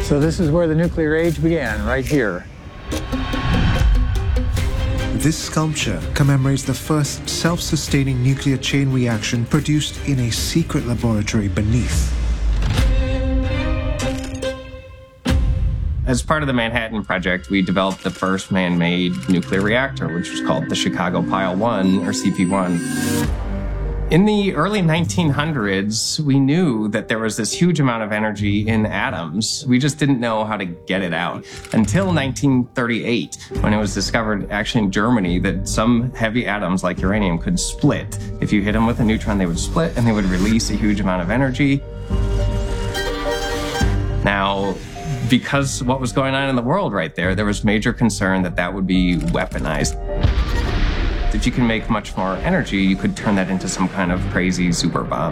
So this is where the nuclear age began, right here. This sculpture commemorates the first self-sustaining nuclear chain reaction produced in a secret laboratory beneath. As part of the Manhattan Project, we developed the first man-made nuclear reactor, which was called the Chicago Pile 1, or CP1. In the early 1900s, we knew that there was this huge amount of energy in atoms. We just didn't know how to get it out until 1938, when it was discovered actually in Germany that some heavy atoms like uranium could split. If you hit them with a neutron, they would split and they would release a huge amount of energy. Now, because what was going on in the world right there was major concern that that would be weaponized. If you can make much more energy, you could turn that into some kind of crazy super bomb.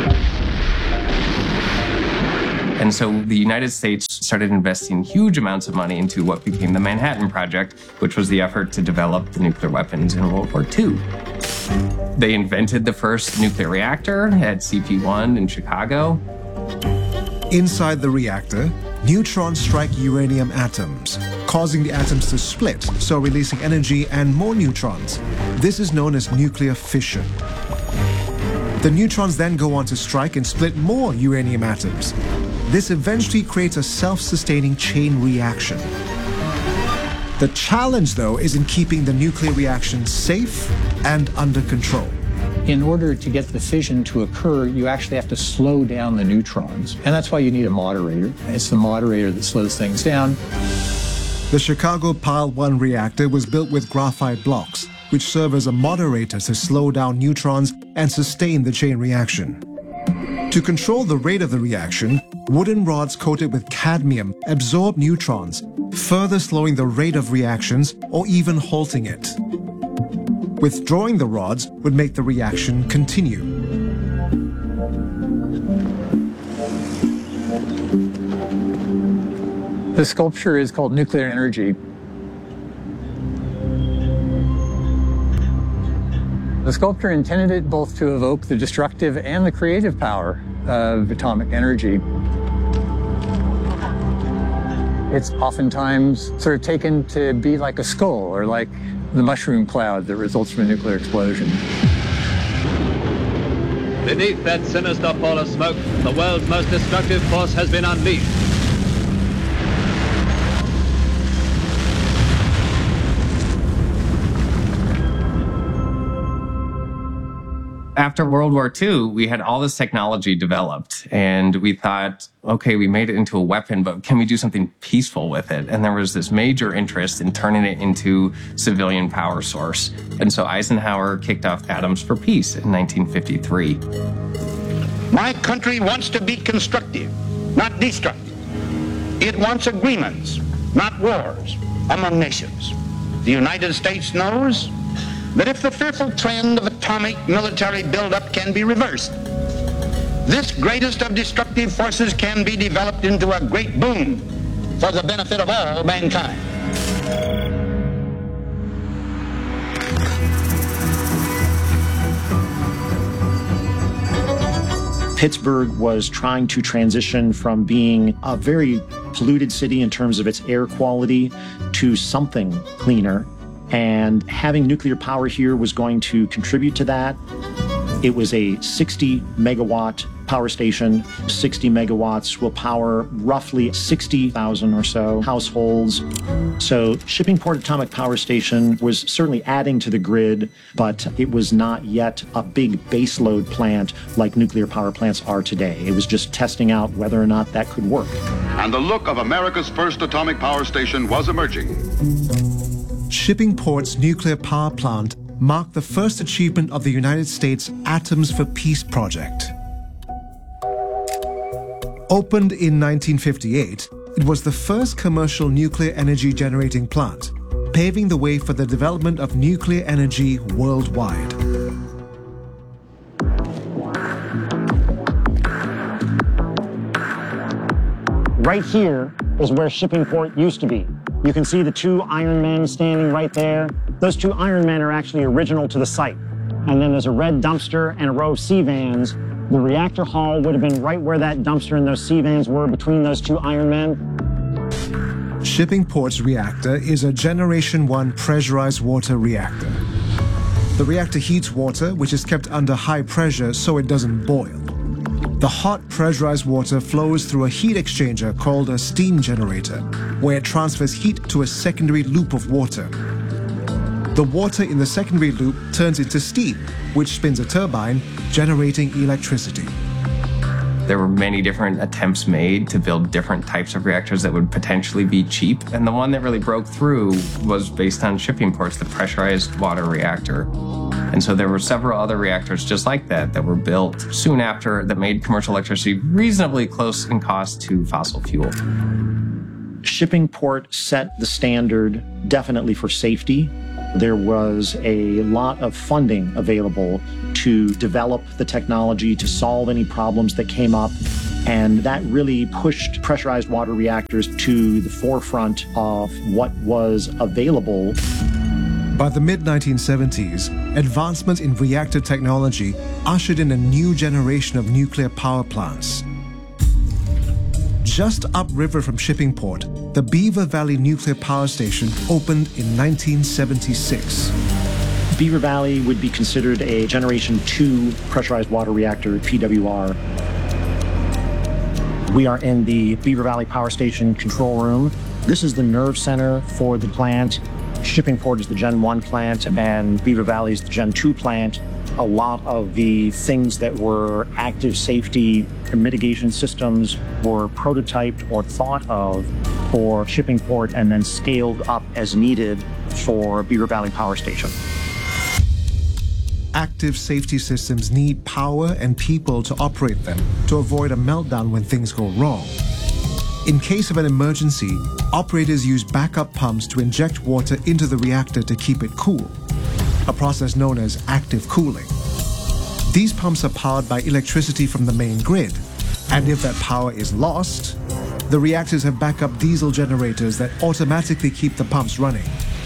And so the United States started investing huge amounts of money into what became the Manhattan Project, which was the effort to develop the nuclear weapons in World War II. They invented the first nuclear reactor at CP1 in Chicago. Inside the reactor, neutrons strike uranium atoms, causing the atoms to split, so releasing energy and more neutrons. This is known as nuclear fission. The neutrons then go on to strike and split more uranium atoms. This eventually creates a self-sustaining chain reaction. The challenge, though, is in keeping the nuclear reaction safe and under control. In order to get the fission to occur, you actually have to slow down the neutrons. And that's why you need a moderator. It's the moderator that slows things down. The Chicago Pile 1 reactor was built with graphite blocks, which serve as a moderator to slow down neutrons and sustain the chain reaction. To control the rate of the reaction, wooden rods coated with cadmium absorb neutrons, further slowing the rate of reactions or even halting it. Withdrawing the rods would make the reaction continue. The sculpture is called Nuclear Energy. The sculptor intended it both to evoke the destructive and the creative power of atomic energy. It's oftentimes sort of taken to be like a skull or like the mushroom cloud that results from a nuclear explosion. Beneath that sinister pall of smoke, the world's most destructive force has been unleashed. After World War II, we had all this technology developed, and we thought, okay, we made it into a weapon, but can we do something peaceful with it? And there was this major interest in turning it into civilian power source. And so Eisenhower kicked off Atoms for Peace in 1953. My country wants to be constructive, not destructive. It wants agreements, not wars, among nations. The United States knows that if the fearful trend of atomic military buildup can be reversed, this greatest of destructive forces can be developed into a great boon for the benefit of all mankind. Pittsburgh was trying to transition from being a very polluted city in terms of its air quality to something cleaner. And having nuclear power here was going to contribute to that. It was a 60 megawatt power station. 60 megawatts will power roughly 60,000 or so households. So Shippingport Atomic Power Station was certainly adding to the grid, but it was not yet a big baseload plant like nuclear power plants are today. It was just testing out whether or not that could work. And the look of America's first atomic power station was emerging. Shippingport's nuclear power plant marked the first achievement of the United States Atoms for Peace project. Opened in 1958, it was the first commercial nuclear energy generating plant, paving the way for the development of nuclear energy worldwide. Right here is where Shippingport used to be. You can see the two Iron Men standing right there. Those two Iron Men are actually original to the site. And then there's a red dumpster and a row of C-vans. The reactor hall would have been right where that dumpster and those C-vans were between those two Iron Men. Shippingport's reactor is a Generation 1 pressurized water reactor. The reactor heats water, which is kept under high pressure so it doesn't boil. The hot pressurized water flows through a heat exchanger called a steam generator, where it transfers heat to a secondary loop of water. The water in the secondary loop turns into steam, which spins a turbine, generating electricity. There were many different attempts made to build different types of reactors that would potentially be cheap. And the one that really broke through was based on Shippingport's, the pressurized water reactor. And so there were several other reactors just like that that were built soon after that made commercial electricity reasonably close in cost to fossil fuel. Shippingport set the standard definitely for safety. There was a lot of funding available to develop the technology, to solve any problems that came up, and that really pushed pressurized water reactors to the forefront of what was available. By the mid-1970s, advancements in reactor technology ushered in a new generation of nuclear power plants. Just upriver from Shippingport, the Beaver Valley Nuclear Power Station opened in 1976. Beaver Valley would be considered a Generation 2 pressurized water reactor, PWR. We are in the Beaver Valley Power Station control room. This is the nerve center for the plant. Shippingport is the Gen 1 plant, and Beaver Valley is the Gen 2 plant. A lot of the things that were active safety and mitigation systems were prototyped or thought of for Shippingport and then scaled up as needed for Beaver Valley Power Station. Active safety systems need power and people to operate them to avoid a meltdown when things go wrong. In case of an emergency, operators use backup pumps to inject water into the reactor to keep it cool, a process known as active cooling. These pumps are powered by electricity from the main grid, and if that power is lost, the reactors have backup diesel generators that automatically keep the pumps running.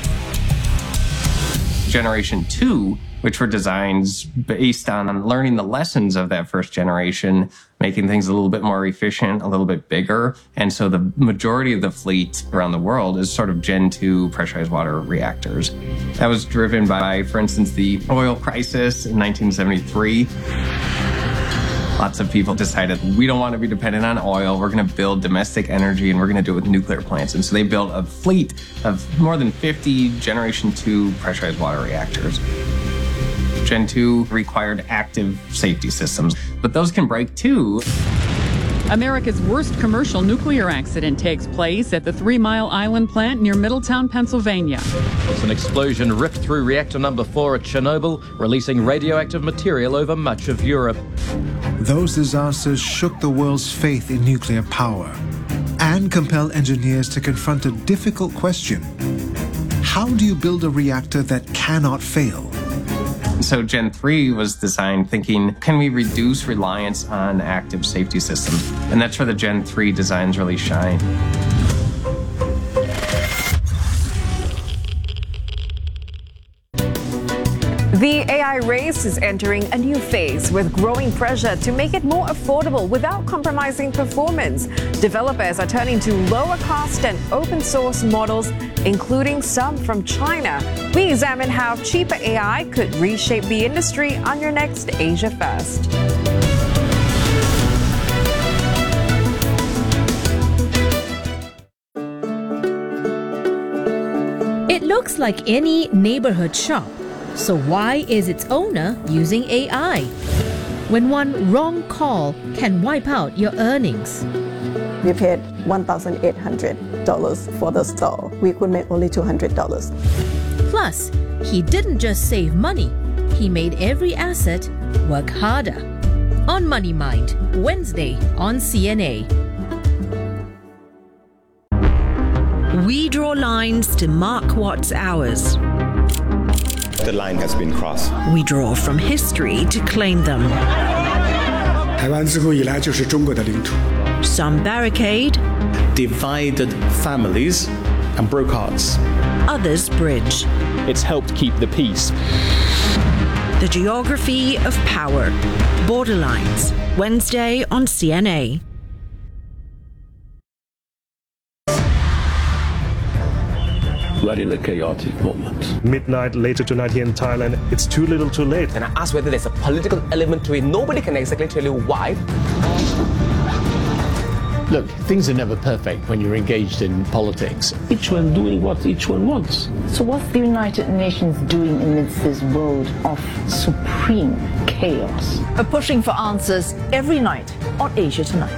Generation 2, which were designs based on learning the lessons of that first generation, making things a little bit more efficient, a little bit bigger. And so the majority of the fleet around the world is sort of Gen 2 pressurized water reactors. That was driven by, for instance, the oil crisis in 1973. Lots of people decided we don't want to be dependent on oil. We're going to build domestic energy and we're going to do it with nuclear plants. And so they built a fleet of more than 50 Generation 2 pressurized water reactors. Gen 2 required active safety systems, but those can break too. America's worst commercial nuclear accident takes place at the 3 Mile Island plant near Middletown, Pennsylvania. As an explosion ripped through reactor number 4 at Chernobyl, releasing radioactive material over much of Europe. Those disasters shook the world's faith in nuclear power and compelled engineers to confront a difficult question. How do you build a reactor that cannot fail? So Gen 3 was designed thinking, can we reduce reliance on active safety systems? And that's where the Gen 3 designs really shine. The AI race is entering a new phase with growing pressure to make it more affordable without compromising performance. Developers are turning to lower cost and open source models, including some from China. We examine how cheaper AI could reshape the industry on your next Asia First. It looks like any neighborhood shop. So why is its owner using AI? When one wrong call can wipe out your earnings. We paid $1,800 for the store. We could make only $200. Plus, he didn't just save money, he made every asset work harder. On Money Mind, Wednesday on CNA. We draw lines to mark what's ours. The line has been crossed. We draw from history to claim them. 台湾自古以来就是中国的领土。 Some barricade, divided families and broke hearts. Others bridge. It's helped keep the peace. The geography of power. Borderlines. Wednesday on CNA. very in a chaotic moment. Midnight later tonight here in Thailand, it's too little too late. And I asked whether there's a political element to it. Nobody can exactly tell you why. Look, things are never perfect when you're engaged in politics. Each one doing what each one wants. So what's the United Nations doing amidst this world of supreme chaos? We're pushing for answers every night on Asia Tonight.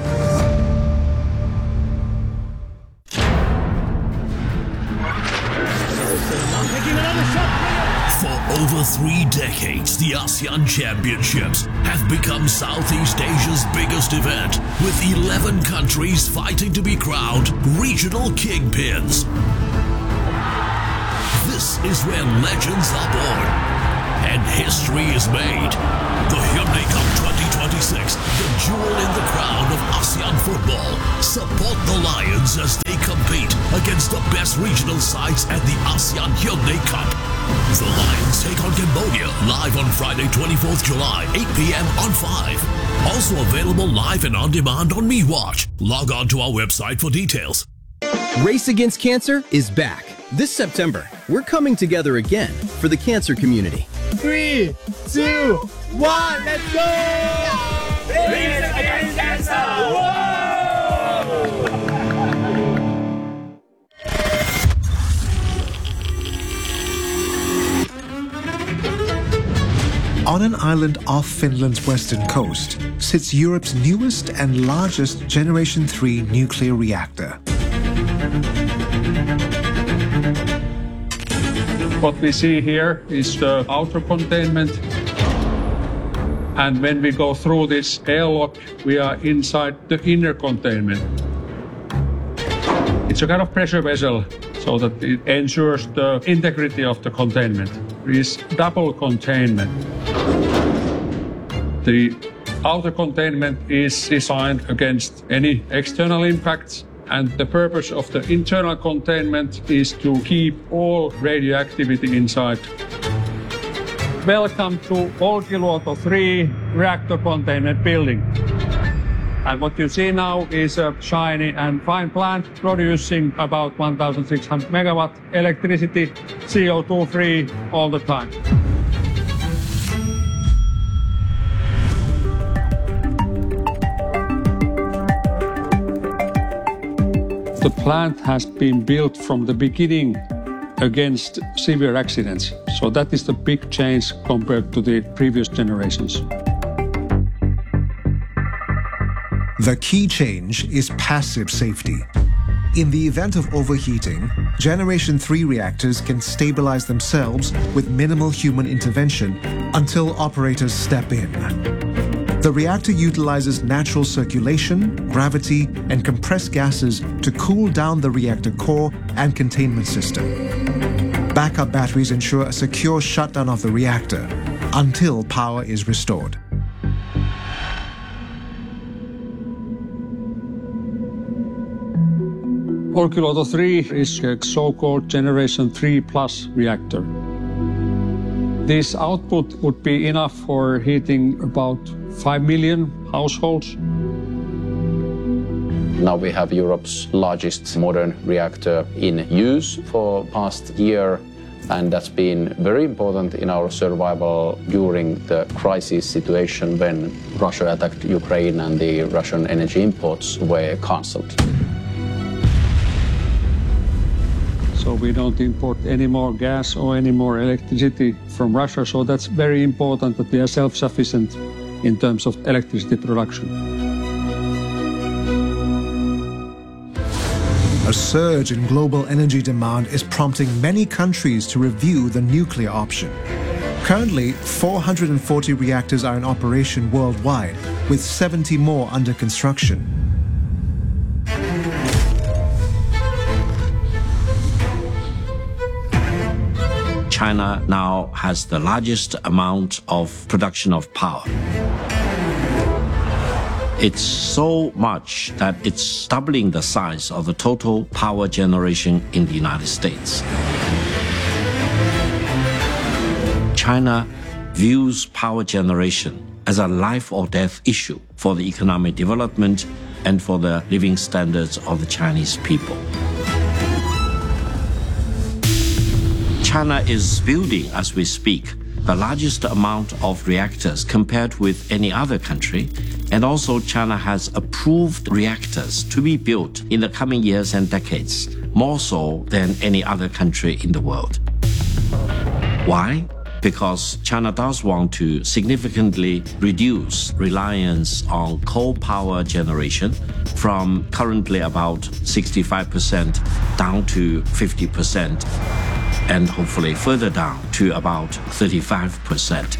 For over 3 decades, the ASEAN Championships have become Southeast Asia's biggest event, with 11 countries fighting to be crowned regional kingpins. This is where legends are born and history is made. The Hyundai Cup 2026, the jewel in the crown of ASEAN football. Support the Lions as they compete against the best regional sides at the ASEAN Hyundai Cup. The Lions take on Cambodia live on Friday, 24th July, 8 p.m. on 5. Also available live and on demand on MeWatch. Log on to our website for details. Race Against Cancer is back. This September, we're coming together again for the cancer community. 3, 2, 1, let's go! Race Against Cancer! Whoa! On an island off Finland's western coast sits Europe's newest and largest Generation 3 nuclear reactor. What we see here is the outer containment. And when we go through this airlock, we are inside the inner containment. It's a kind of pressure vessel so that it ensures the integrity of the containment. It is double containment. The outer containment is designed against any external impacts, and the purpose of the internal containment is to keep all radioactivity inside. Welcome to Olkiluoto 3 reactor containment building. And what you see now is a shiny and fine plant producing about 1,600 megawatt electricity, CO2-free all the time. The plant has been built from the beginning against severe accidents. So that is the big change compared to the previous generations. The key change is passive safety. In the event of overheating, Generation 3 reactors can stabilize themselves with minimal human intervention until operators step in. The reactor utilizes natural circulation, gravity, and compressed gases to cool down the reactor core and containment system. Backup batteries ensure a secure shutdown of the reactor until power is restored. Olkiluoto 3 is a so-called Generation 3 Plus reactor. This output would be enough for heating about 5 million households. Now we have Europe's largest modern reactor in use for past year, and that's been very important in our survival during the crisis situation when Russia attacked Ukraine and the Russian energy imports were cancelled. So we don't import any more gas or any more electricity from Russia, so that's very important that we are self-sufficient in terms of electricity production. A surge in global energy demand is prompting many countries to review the nuclear option. Currently, 440 reactors are in operation worldwide, with 70 more under construction. China now has the largest amount of production of power. It's so much that it's doubling the size of the total power generation in the United States. China views power generation as a life or death issue for the economic development and for the living standards of the Chinese people. China is building, as we speak, the largest amount of reactors compared with any other country. And also China has approved reactors to be built in the coming years and decades, more so than any other country in the world. Why? Because China does want to significantly reduce reliance on coal power generation from currently about 65% down to 50%, and hopefully further down to about 35%.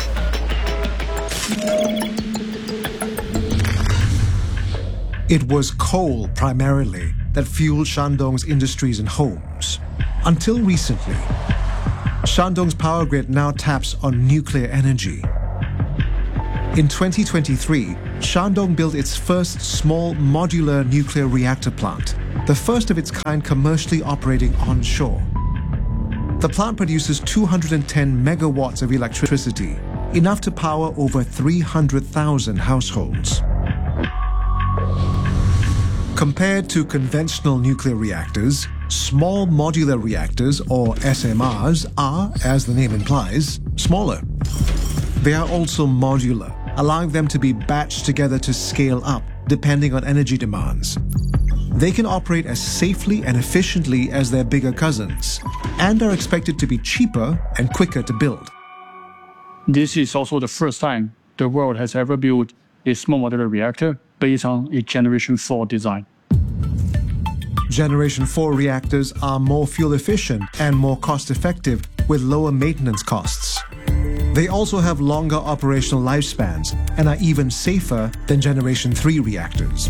It was coal primarily that fueled Shandong's industries and homes. Until recently, Shandong's power grid now taps on nuclear energy. In 2023, Shandong built its first small modular nuclear reactor plant, the first of its kind commercially operating onshore. The plant produces 210 megawatts of electricity, enough to power over 300,000 households. Compared to conventional nuclear reactors, small modular reactors, or SMRs, are, as the name implies, smaller. They are also modular, allowing them to be batched together to scale up, depending on energy demands. They can operate as safely and efficiently as their bigger cousins, and are expected to be cheaper and quicker to build. This is also the first time the world has ever built a small modular reactor based on a Generation 4 design. Generation 4 reactors are more fuel efficient and more cost-effective with lower maintenance costs. They also have longer operational lifespans and are even safer than Generation 3 reactors.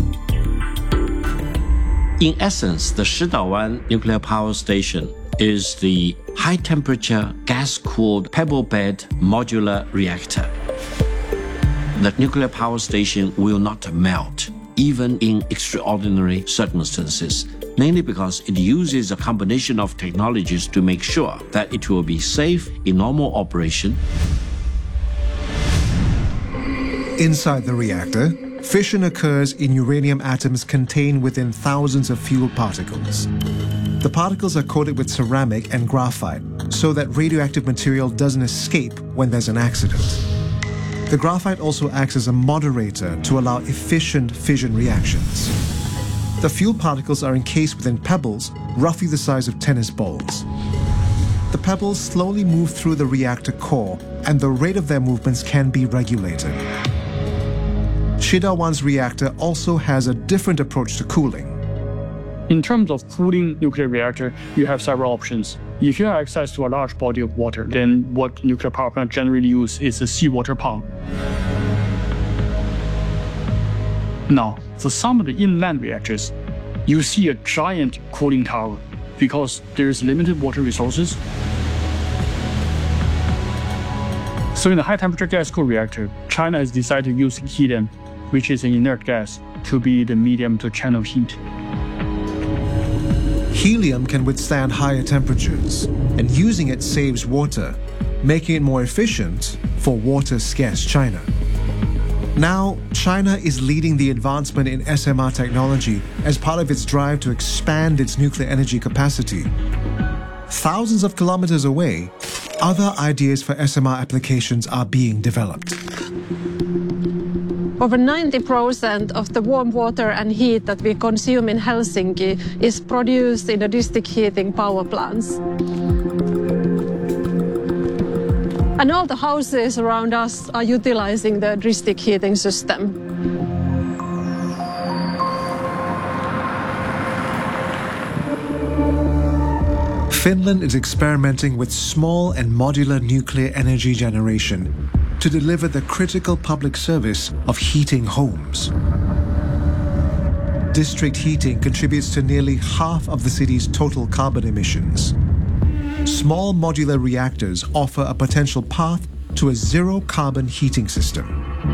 In essence, the Shidaowan nuclear power station is the high-temperature, gas-cooled pebble bed modular reactor. The nuclear power station will not melt, even in extraordinary circumstances, mainly because it uses a combination of technologies to make sure that it will be safe in normal operation. Inside the reactor, fission occurs in uranium atoms contained within thousands of fuel particles. The particles are coated with ceramic and graphite so that radioactive material doesn't escape when there's an accident. The graphite also acts as a moderator to allow efficient fission reactions. The fuel particles are encased within pebbles roughly the size of tennis balls. The pebbles slowly move through the reactor core, and the rate of their movements can be regulated. Shidaowan's reactor also has a different approach to cooling. In terms of cooling nuclear reactor, you have several options. If you have access to a large body of water, then what nuclear power plants generally use is a seawater pump. Now, for some of the inland reactors, you see a giant cooling tower because there's limited water resources. So in the high-temperature gas-cooled reactor, China has decided to use helium, which is an inert gas, to be the medium to channel heat. Helium can withstand higher temperatures, and using it saves water, making it more efficient for water-scarce China. Now, China is leading the advancement in SMR technology as part of its drive to expand its nuclear energy capacity. Thousands of kilometers away, other ideas for SMR applications are being developed. Over 90% of the warm water and heat that we consume in Helsinki is produced in the district heating power plants. And all the houses around us are utilizing the district heating system. Finland is experimenting with small and modular nuclear energy generation to deliver the critical public service of heating homes. District heating contributes to nearly half of the city's total carbon emissions. Small modular reactors offer a potential path to a zero-carbon heating system.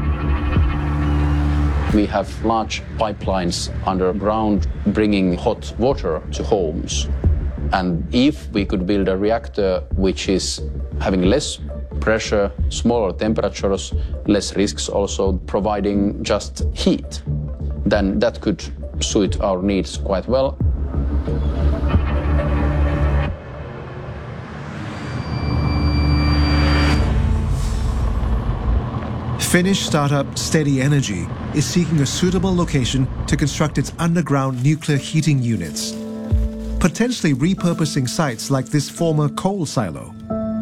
We have large pipelines underground bringing hot water to homes. And if we could build a reactor which is having less pressure, smaller temperatures, less risks also, providing just heat, then that could suit our needs quite well. Finnish startup Steady Energy is seeking a suitable location to construct its underground nuclear heating units, potentially repurposing sites like this former coal silo.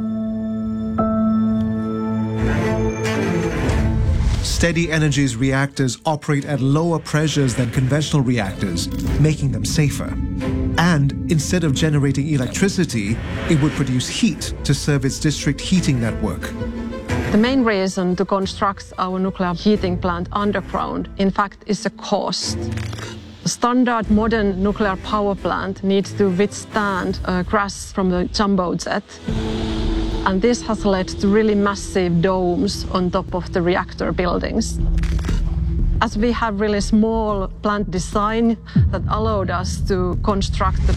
Steady Energy's reactors operate at lower pressures than conventional reactors, making them safer. And instead of generating electricity, it would produce heat to serve its district heating network. The main reason to construct our nuclear heating plant underground, in fact, is the cost. A standard modern nuclear power plant needs to withstand a crash from a jumbo jet. And this has led to really massive domes on top of the reactor buildings. As we have really small plant design that allowed us to construct the